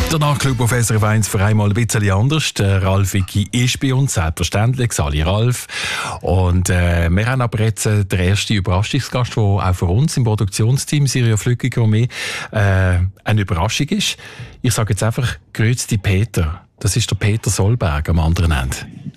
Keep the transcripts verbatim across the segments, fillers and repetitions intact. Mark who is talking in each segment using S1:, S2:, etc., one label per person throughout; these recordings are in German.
S1: Der Nachtclub auf S R F eins für einmal ein bisschen anders. Der Ralf Wicki ist bei uns, selbstverständlich, Sali Ralf. Und äh, wir haben aber jetzt äh, den ersten Überraschungsgast, der auch für uns im Produktionsteam Sirio Flüggiger und mir äh, eine Überraschung ist. Ich sage jetzt einfach, grüezi Peter. Das ist der Peter Solberg am anderen Ende.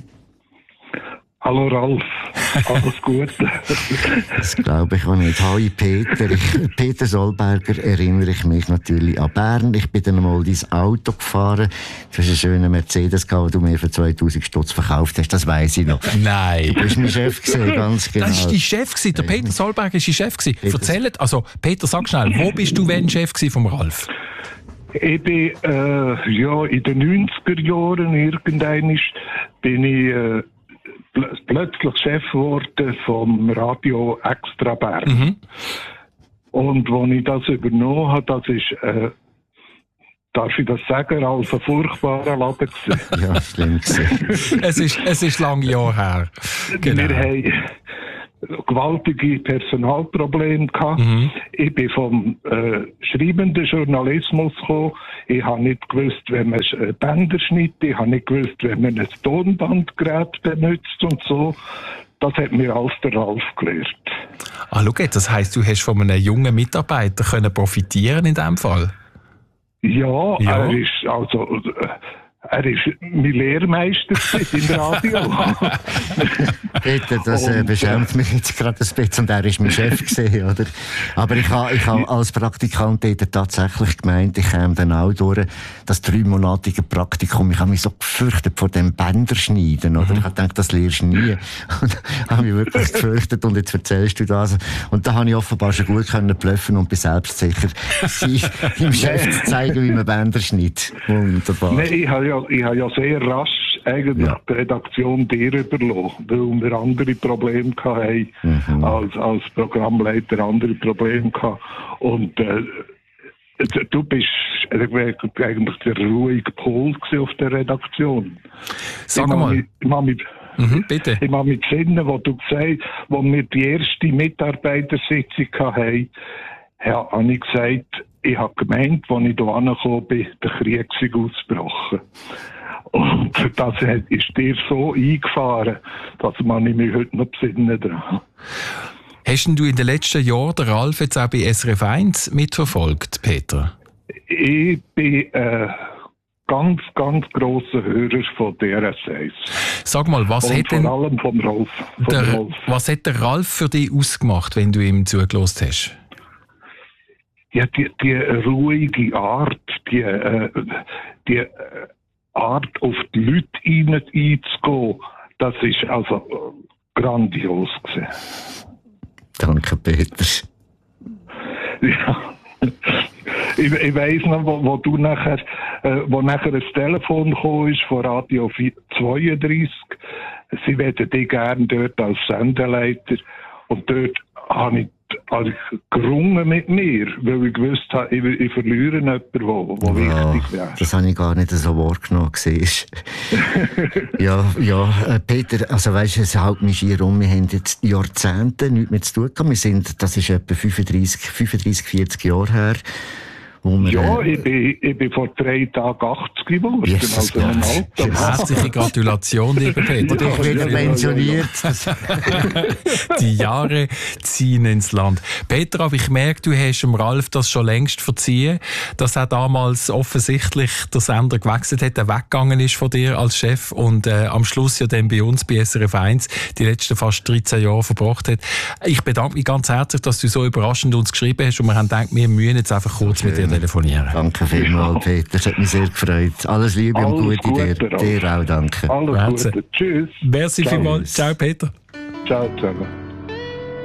S2: Hallo Ralf, alles Gute.
S3: Das glaube ich auch nicht. Hi Peter. Ich, Peter Solberger erinnere ich mich natürlich an Bern. Ich bin dann einmal dein Auto gefahren. Du hast einen schönen Mercedes gehabt, den du mir für zweitausend Stutz verkauft hast. Das weiss ich noch.
S1: Nein.
S3: Du bist mein Chef gewesen, ganz genau.
S1: Das war dein Chef gewesen. Der Peter Solberger war dein Chef gewesen. Erzählt, also Peter, sag schnell, wo bist du wenn Chef gewesen vom Ralf?
S2: Ich bin äh, ja, in den neunziger Jahren irgendwann bin ich äh, pl- plötzlich Chef geworden vom Radio Extra Bern. Mhm. Und als ich das übernommen habe, das ist, äh, darf ich das sagen, als ein furchtbarer Laden gewesen.
S3: Ja, schlimm gewesen.
S1: es ist, es ist lange Jahre her.
S2: Genau. Wir haben gewaltige Personalprobleme gehabt. Mhm. Ich bin vom äh, schreibenden Journalismus gekommen. Ich habe nicht gewusst, wenn man Bänder schneidet. Ich habe nicht gewusst, wenn man ein Tonbandgerät benutzt und so. Das hat mir alles der Ralf gelehrt.
S1: Ah, schau jetzt, das heisst, du hast von einem jungen Mitarbeiter können profitieren in diesem Fall?
S2: Ja,
S1: ja,
S2: er ist also... Äh, Er war mein Lehrmeister im Radio.
S3: Peter, das äh, beschämt mich jetzt gerade ein bisschen. Und er war mein Chef gewesen, oder? Aber ich habe ich ha als Praktikant tatsächlich gemeint, ich käme dann auch durch das dreimonatige Praktikum. Ich habe mich so gefürchtet vor dem Bänderschneiden, oder? Mhm. Ich habe gedacht, das lernst du nie. Und habe mich wirklich gefürchtet. Und jetzt erzählst du das. Und da habe ich offenbar schon gut können bluffen und bin selbstsicher, sie im Chef zu zeigen, wie man Bänder schneidet. Wunderbar.
S2: Nein, ich habe ja, ich habe ja sehr rasch eigentlich ja. die Redaktion dir überlassen, weil wir andere Probleme hatten, mhm. als, als Programmleiter andere Probleme hatten. Und äh, du bist eigentlich der ruhige Pol auf der Redaktion.
S1: Sag mal.
S2: Ich, ich mache mich,
S1: mhm, bitte.
S2: Ich mache mich sinnen, wo du gesagt hast, wo wir die erste Mitarbeitersitzung hatten, ja, habe ich gesagt, ich habe gemeint, als ich hier angekommen bin, der Krieg sei ausgebrochen. Und das ist dir so eingefahren, dass man mich heute noch besinnen dran.
S1: Hast du in den letzten Jahren den Ralf jetzt auch bei S R F eins mitverfolgt, Peter?
S2: Ich bin äh, ganz, ganz grosser Hörer von D R S eins.
S1: Sag mal, was
S2: Und
S1: hat denn
S2: vor allem vom Ralf, vom
S1: der,
S2: Ralf.
S1: Was hat der Ralf für dich ausgemacht, wenn du ihm zugelassen hast?
S2: Ja, die, die ruhige Art, die, äh, die Art, auf die Leute einzugehen, das ist also grandios gewesen.
S3: Danke, Peter.
S2: Ja. Ich, ich weiss noch, wo, wo du nachher, äh, wo nachher ein Telefon gekommen ist von Radio zweiunddreißig. Sie wollen dich gerne dort als Sendeleiter. Und dort habe ich Also gerungen mit mir, weil ich gewusst habe, ich, ich verliere jemanden, der
S3: ja, wichtig wäre. Das habe ich gar nicht so wahrgenommen. ja, ja, Peter, also weisst du, es hält mich hier um, wir haben jetzt Jahrzehnte nichts mehr zu tun gehabt. Wir sind, das ist etwa fünfunddreissig, fünfunddreissig, vierzig Jahre her.
S2: Ja, ich bin, ich bin vor drei Tagen achtzig geworden.
S3: Jesus,
S2: also ein Alter.
S1: Herzliche Gratulation, lieber Peter.
S3: Und ich wieder pensioniert.
S1: Die Jahre ziehen ins Land. Peter, aber ich merke, du hast dem Ralf das schon längst verziehen, dass er damals offensichtlich der Sender gewechselt hat, er weggegangen ist von dir als Chef und äh, am Schluss ja dann bei uns bei S R F eins die letzten fast dreizehn Jahre verbracht hat. Ich bedanke mich ganz herzlich, dass du so überraschend uns geschrieben hast und wir haben gedacht, wir müssen jetzt einfach kurz okay. mit dir telefonieren.
S3: Danke vielmals, Peter. Das hat mich sehr gefreut. Alles Liebe Alles und Gute Gute dir. Dir auch, danke.
S2: Alles Gute. Tschüss.
S1: Merci vielmals. Ciao, Peter.
S2: Ciao zusammen.